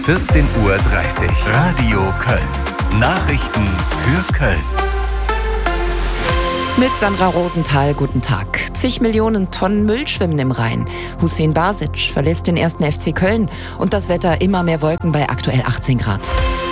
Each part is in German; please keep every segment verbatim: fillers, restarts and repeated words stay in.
vierzehn Uhr dreißig. Radio Köln. Nachrichten für Köln. Mit Sandra Rosenthal, guten Tag. Zig Millionen Tonnen Müll schwimmen im Rhein. Hüseyin Basic verlässt den ersten F C Köln und das Wetter immer mehr Wolken bei aktuell achtzehn Grad.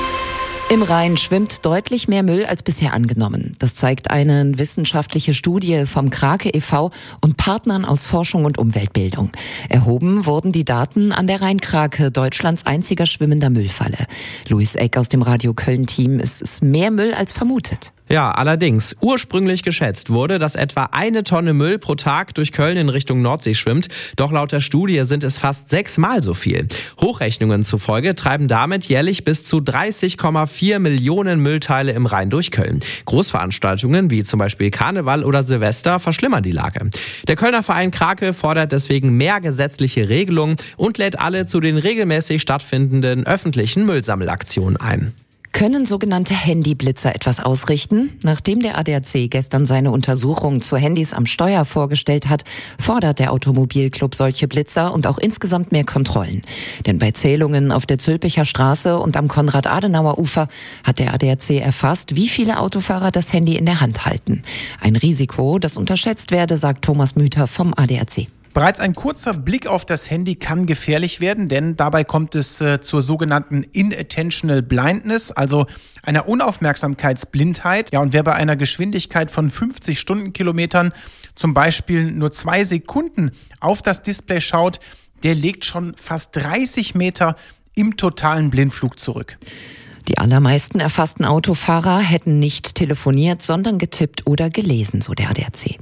Im Rhein schwimmt deutlich mehr Müll als bisher angenommen. Das zeigt eine wissenschaftliche Studie vom Krake e V und Partnern aus Forschung und Umweltbildung. Erhoben wurden die Daten an der Rhein-Krake, Deutschlands einziger schwimmender Müllfalle. Luis Eck aus dem Radio Köln-Team, es ist mehr Müll als vermutet. Ja, allerdings. Ursprünglich geschätzt wurde, dass etwa eine Tonne Müll pro Tag durch Köln in Richtung Nordsee schwimmt. Doch laut der Studie sind es fast sechsmal so viel. Hochrechnungen zufolge treiben damit jährlich bis zu dreißig Komma vier Millionen Müllteile im Rhein durch Köln. Großveranstaltungen wie zum Beispiel Karneval oder Silvester verschlimmern die Lage. Der Kölner Verein Krake fordert deswegen mehr gesetzliche Regelungen und lädt alle zu den regelmäßig stattfindenden öffentlichen Müllsammelaktionen ein. Können sogenannte Handyblitzer etwas ausrichten? Nachdem der A D A C gestern seine Untersuchung zu Handys am Steuer vorgestellt hat, fordert der Automobilclub solche Blitzer und auch insgesamt mehr Kontrollen. Denn bei Zählungen auf der Zülpicher Straße und am Konrad-Adenauer-Ufer hat der A D A C erfasst, wie viele Autofahrer das Handy in der Hand halten. Ein Risiko, das unterschätzt werde, sagt Thomas Müther vom A D A C. Bereits ein kurzer Blick auf das Handy kann gefährlich werden, denn dabei kommt es äh, zur sogenannten Inattentional Blindness, also einer Unaufmerksamkeitsblindheit. Ja, und wer bei einer Geschwindigkeit von fünfzig Stundenkilometern zum Beispiel nur zwei Sekunden auf das Display schaut, der legt schon fast dreißig Meter im totalen Blindflug zurück. Die allermeisten erfassten Autofahrer hätten nicht telefoniert, sondern getippt oder gelesen, so der A D A C.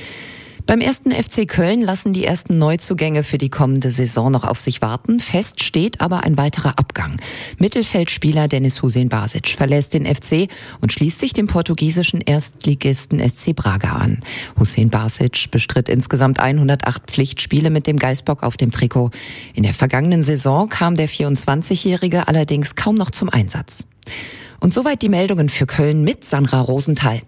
Beim ersten F C Köln lassen die ersten Neuzugänge für die kommende Saison noch auf sich warten. Fest steht aber ein weiterer Abgang. Mittelfeldspieler Dennis Hüseyin Basic verlässt den F C und schließt sich dem portugiesischen Erstligisten S C Braga an. Hüseyin Basic bestritt insgesamt hundertacht Pflichtspiele mit dem Geißbock auf dem Trikot. In der vergangenen Saison kam der vierundzwanzigjährige allerdings kaum noch zum Einsatz. Und soweit die Meldungen für Köln mit Sandra Rosenthal.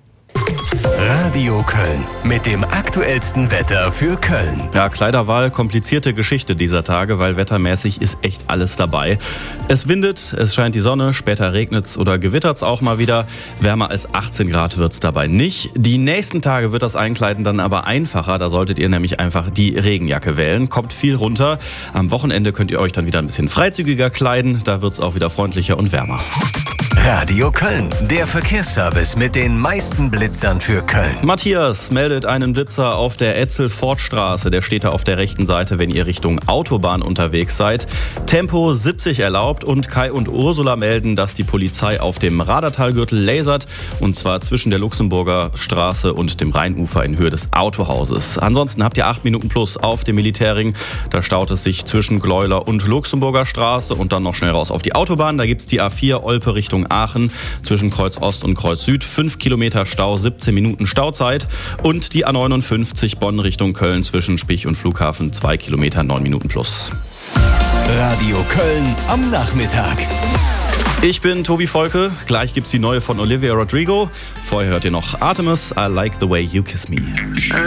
Radio Köln mit dem aktuellsten Wetter für Köln. Ja, Kleiderwahl, komplizierte Geschichte dieser Tage, weil wettermäßig ist echt alles dabei. Es windet, es scheint die Sonne, später regnet's oder gewittert's auch mal wieder. Wärmer als achtzehn Grad wird's dabei nicht. Die nächsten Tage wird das Einkleiden dann aber einfacher. Da solltet ihr nämlich einfach die Regenjacke wählen. Kommt viel runter. Am Wochenende könnt ihr euch dann wieder ein bisschen freizügiger kleiden. Da wird's auch wieder freundlicher und wärmer. Radio Köln, der Verkehrsservice mit den meisten Blitzern für Köln. Matthias meldet einen Blitzer auf der Etzel-Fort-Straße. Der steht da auf der rechten Seite, wenn ihr Richtung Autobahn unterwegs seid. Tempo siebzig erlaubt und Kai und Ursula melden, dass die Polizei auf dem Radertalgürtel lasert. Und zwar zwischen der Luxemburger Straße und dem Rheinufer in Höhe des Autohauses. Ansonsten habt ihr acht Minuten plus auf dem Militärring. Da staut es sich zwischen Gleuler und Luxemburger Straße und dann noch schnell raus auf die Autobahn. Da gibt's die A vier Olpe Richtung Aachen zwischen Kreuz Ost und Kreuz Süd. fünf Kilometer Stau, siebzehn Minuten Stauzeit. Und die A neunundfünfzig Bonn Richtung Köln zwischen Spich und Flughafen. zwei Kilometer, neun Minuten plus. Radio Köln am Nachmittag. Ich bin Tobi Volke. Gleich gibt's die neue von Olivia Rodrigo. Vorher hört ihr noch Artemis, I Like the Way You Kiss Me.